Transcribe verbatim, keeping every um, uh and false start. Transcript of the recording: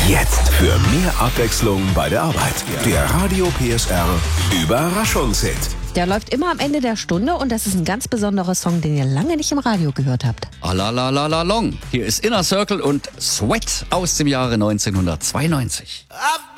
Jetzt für mehr Abwechslung bei der Arbeit. Der Radio P S R Überraschungshit. Der läuft immer am Ende der Stunde und das ist ein ganz besonderer Song, den ihr lange nicht im Radio gehört habt. Alalalalong. Hier ist Inner Circle und Sweat aus dem Jahre neunzehnhundertzweiundneunzig.